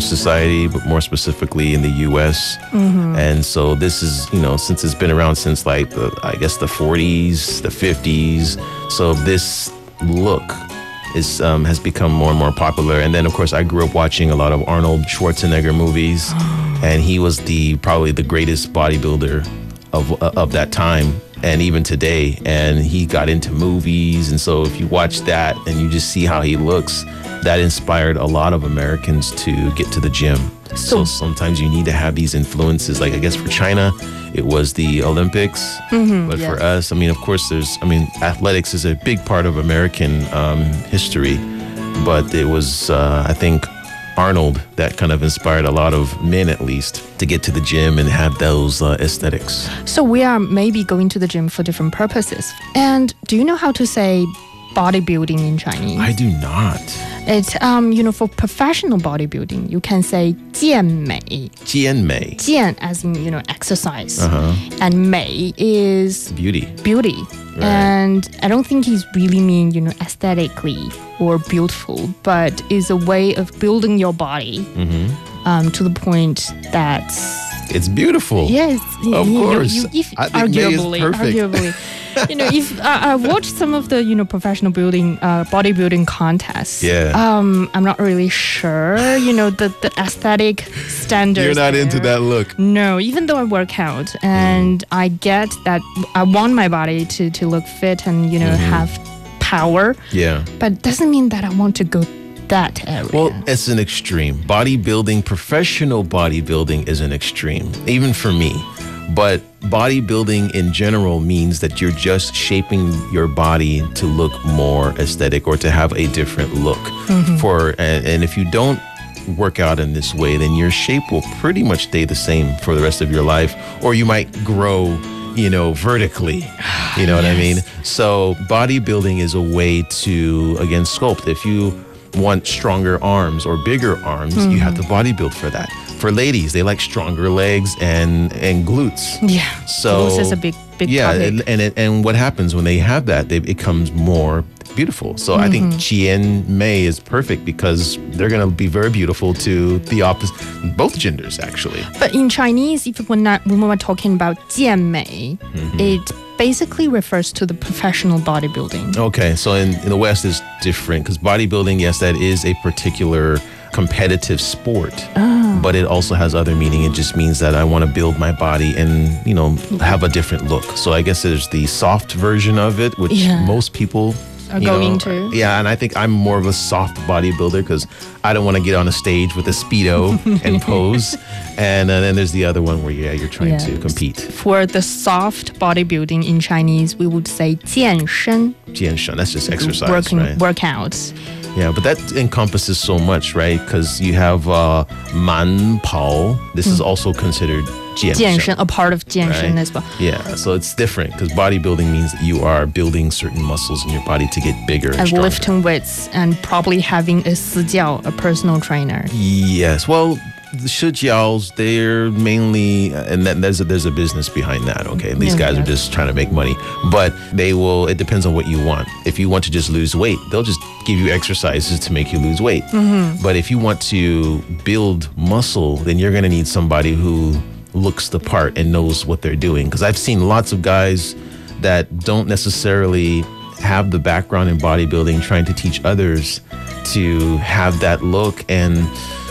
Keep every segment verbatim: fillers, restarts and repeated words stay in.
society, but more specifically in the U S. Mm-hmm. And so this is, you know, since it's been around since like the, I guess the forties, the fifties. So this look is um, has become more and more popular. And then, of course, I grew up watching a lot of Arnold Schwarzenegger movies, and he was the probably the greatest bodybuilder of of that time, and even today. And he got into movies, and so if you watch that and you just see how he looks, that inspired a lot of Americans to get to the gym. So, so sometimes you need to have these influences. Like I guess for China, it was the Olympics. Mm-hmm, but yes. For us, I mean, of course, there's, I mean, athletics is a big part of American um, history. But it was, uh, I think, Arnold that kind of inspired a lot of men, at least, to get to the gym and have those uh, aesthetics. So we are maybe going to the gym for different purposes. And do you know how to say bodybuilding in Chinese? I do not. It's, um, you know, for professional bodybuilding, you can say 健美. 健美. 健 as in, you know, exercise. Uh-huh. And 美 is beauty. Beauty. Right. And I don't think he's really mean, you know, aesthetically or beautiful, but is a way of building your body mm-hmm. um, to the point that it's beautiful. Yes, of you, course. You, you, if, I think arguably, May is perfect. arguably. You know, if uh, I watched some of the, you know, professional building, uh, bodybuilding contests, yeah. um, I'm not really sure, you know, the, the aesthetic standards. You're not there. into that look. No, even though I work out and mm. I get that I want my body to, to look fit and, you know, mm-hmm. have power. Yeah. But it doesn't mean that I want to go that area. Well, it's an extreme. Bodybuilding, professional bodybuilding is an extreme, even for me. But bodybuilding in general means that you're just shaping your body to look more aesthetic or to have a different look. Mm-hmm. For and, and if you don't work out in this way, then your shape will pretty much stay the same for the rest of your life, or you might grow, you know, vertically. You know what yes. I mean? So bodybuilding is a way to, again, sculpt. If you want stronger arms or bigger arms, mm-hmm. you have to bodybuild for that. For ladies, they like stronger legs and and glutes. Yeah, so glutes is a big big yeah, topic. and and, it, and what happens when they have that? They, it becomes more beautiful. So mm-hmm. I think Qian Mei is perfect because they're going to be very beautiful to the opposite, both genders actually. But in Chinese, if we're not, when we're talking about 健美, mm-hmm. it basically refers to the professional bodybuilding. Okay, so in, in the West is different because bodybuilding, yes, that is a particular competitive sport, oh. but it also has other meaning. It just means that I want to build my body and, you know, have a different look. So I guess there's the soft version of it, which yeah. most people are you going know, to. Yeah, and I think I'm more of a soft bodybuilder because I don't want to get on a stage with a Speedo and pose. And uh, then there's the other one where, yeah, you're trying yes. to compete. For the soft bodybuilding in Chinese, we would say 健身. 健身, that's just exercise, Working, right? Workouts. Yeah, but that encompasses so much, right? Because you have uh, man pao. This mm. is also considered 健身, 健身, a part of 健身 right? as well. Yeah, so it's different because bodybuilding means that you are building certain muscles in your body to get bigger and, and stronger. Lifting weights and probably having a 私教, a personal trainer. Yes, well, the shijiaos, they're mainly, and that, there's, a, there's a business behind that, okay? These yeah, guys yeah. are just trying to make money. But they will, it depends on what you want. If you want to just lose weight, they'll just give you exercises to make you lose weight. Mm-hmm. But if you want to build muscle, then you're going to need somebody who looks the part and knows what they're doing. Because I've seen lots of guys that don't necessarily have the background in bodybuilding trying to teach others to have that look, and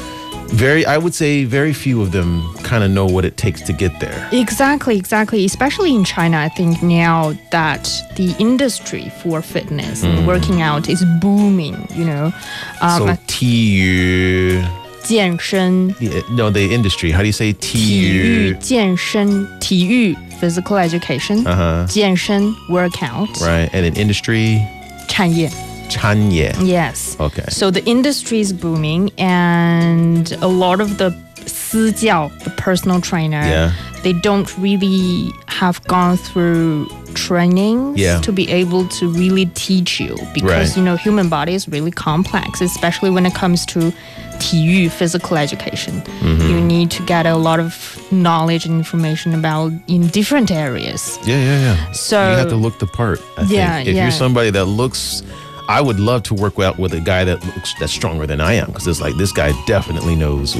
very, I would say very few of them kind of know what it takes to get there. Exactly, exactly. Especially in China, I think now that the industry for fitness mm. and working out is booming, you know. Um, so, 体育健身 Yeah, no, the industry. How do you say 体育健身 体育 physical education. Uh-huh. 健身 workout. Right, and in industry? 产业. 产业. Yes. Okay. So the industry is booming, and a lot of the 私教, the personal trainer, yeah. they don't really have gone through training yeah. to be able to really teach you, because right. you know, human body is really complex, especially when it comes to 体育 physical education. Mm-hmm. You need to get a lot of knowledge and information about in different areas. Yeah, yeah, yeah. So you have to look the part. I yeah, think. If yeah. you're somebody that looks, I would love to work out with a guy that looks that's stronger than I am, because it's like this guy definitely knows